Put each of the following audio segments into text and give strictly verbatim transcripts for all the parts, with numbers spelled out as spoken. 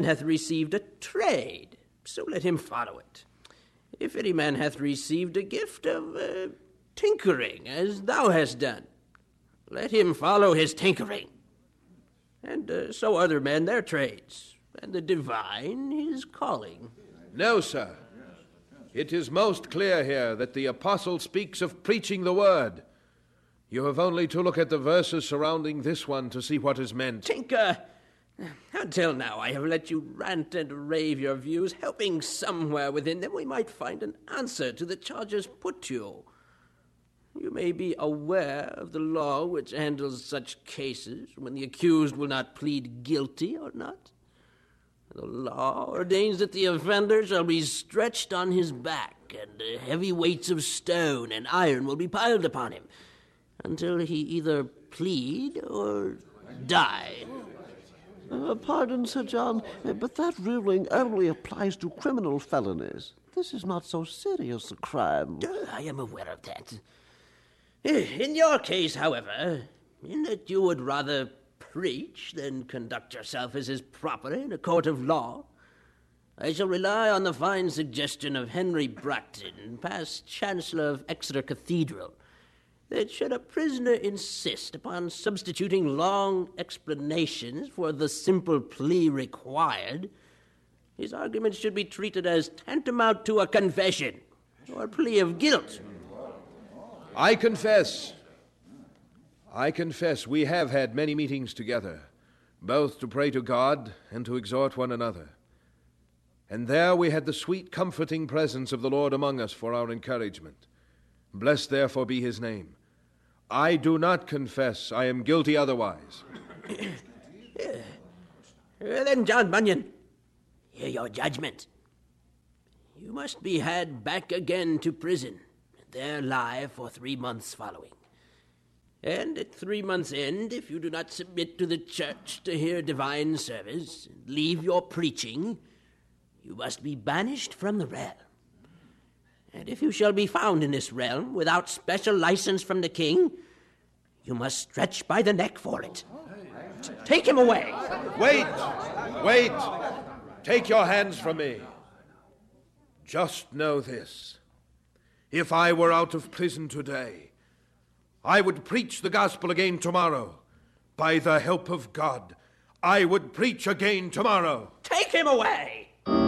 hath received a trade, so let him follow it. If any man hath received a gift of uh, tinkering, as thou hast done, let him follow his tinkering. And uh, so other men their trades, and the divine his calling. No, sir. It is most clear here that the apostle speaks of preaching the word. You have only to look at the verses surrounding this one to see what is meant. Tinker, until now I have let you rant and rave your views, hoping somewhere within them we might find an answer to the charges put to you. You may be aware of the law which handles such cases when the accused will not plead guilty or not. The law ordains that the offender shall be stretched on his back, and heavy weights of stone and iron will be piled upon him until he either plead or die. Uh, pardon, Sir John, but that ruling only applies to criminal felonies. This is not so serious a crime. Uh, I am aware of that. In your case, however, in that you would rather preach than conduct yourself as is proper in a court of law, I shall rely on the fine suggestion of Henry Bracton, past Chancellor of Exeter Cathedral, that should a prisoner insist upon substituting long explanations for the simple plea required, his arguments should be treated as tantamount to a confession or plea of guilt. I confess. I confess we have had many meetings together, both to pray to God and to exhort one another. And there we had the sweet, comforting presence of the Lord among us for our encouragement. Blessed therefore be his name. I do not confess I am guilty otherwise. Then, John Bunyan, hear your judgment. You must be had back again to prison, and there lie for three months following. And at three months' end, if you do not submit to the church to hear divine service, and leave your preaching, you must be banished from the realm. And if you shall be found in this realm without special license from the king, you must stretch by the neck for it. T- take him away. Wait! Wait! Take your hands from me. Just know this. If I were out of prison today, I would preach the gospel again tomorrow. By the help of God, I would preach again tomorrow. Take him away!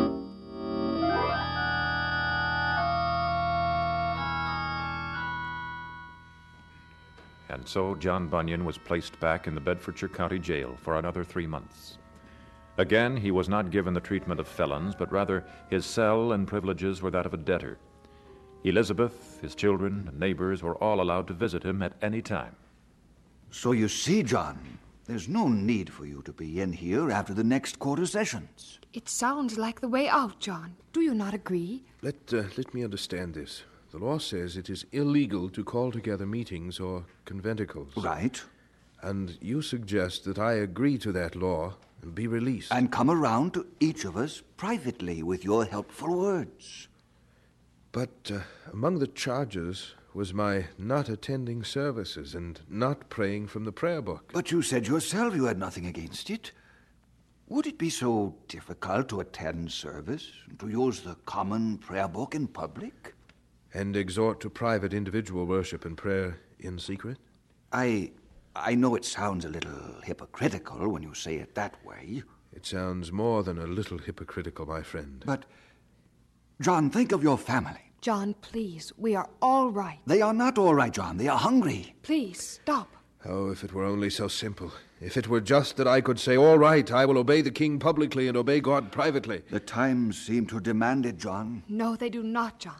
And so John Bunyan was placed back in the Bedfordshire County Jail for another three months. Again, he was not given the treatment of felons, but rather his cell and privileges were that of a debtor. Elizabeth, his children, and neighbors were all allowed to visit him at any time. So you see, John, there's no need for you to be in here after the next quarter sessions. It sounds like the way out, John. Do you not agree? Let, uh, let me understand this. The law says it is illegal to call together meetings or conventicles. Right. And you suggest that I agree to that law and be released. And come around to each of us privately with your helpful words. But uh, among the charges was my not attending services and not praying from the prayer book. But you said yourself you had nothing against it. Would it be so difficult to attend service, to use the common prayer book in public? And exhort to private individual worship and prayer in secret? I I know it sounds a little hypocritical when you say it that way. It sounds more than a little hypocritical, my friend. But, John, think of your family. John, please, we are all right. They are not all right, John. They are hungry. Please, stop. Oh, if it were only so simple. If it were just that I could say, all right, I will obey the king publicly and obey God privately. The times seem to demand it, John. No, they do not, John.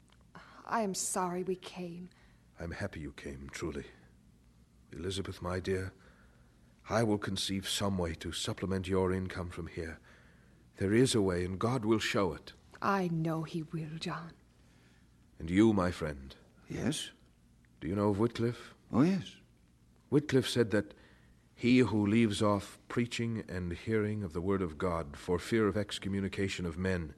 I am sorry we came. I'm happy you came, truly. Elizabeth, my dear, I will conceive some way to supplement your income from here. There is a way, and God will show it. I know he will, John. And you, my friend. Yes? Do you know of Wycliffe? Oh, yes. Wycliffe said that he who leaves off preaching and hearing of the word of God for fear of excommunication of men,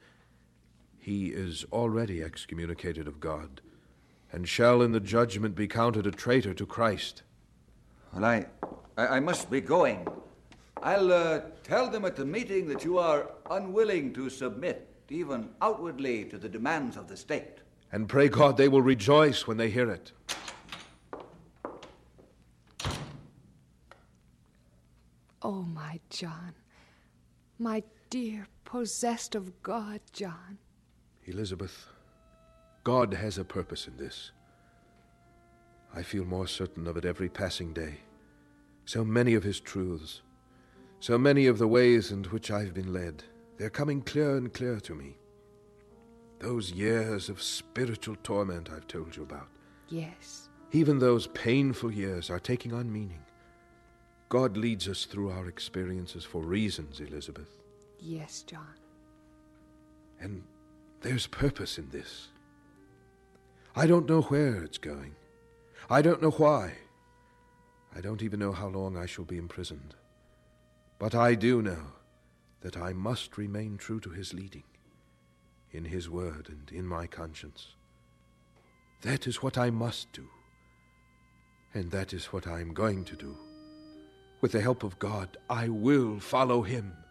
he is already excommunicated of God, and shall in the judgment be counted a traitor to Christ. Well, I, I, I must be going. I'll uh, tell them at the meeting that you are unwilling to submit, even outwardly, to the demands of the state. And pray God they will rejoice when they hear it. Oh, my John. My dear, possessed of God, John. Elizabeth, God has a purpose in this. I feel more certain of it every passing day. So many of his truths, so many of the ways in which I've been led, they're coming clearer and clearer to me. Those years of spiritual torment I've told you about. Yes. Even those painful years are taking on meaning. God leads us through our experiences for reasons, Elizabeth. Yes, John. And there's purpose in this. I don't know where it's going. I don't know why. I don't even know how long I shall be imprisoned. But I do know that I must remain true to his leading, in his word and in my conscience. That is what I must do. And that is what I am going to do. With the help of God, I will follow him.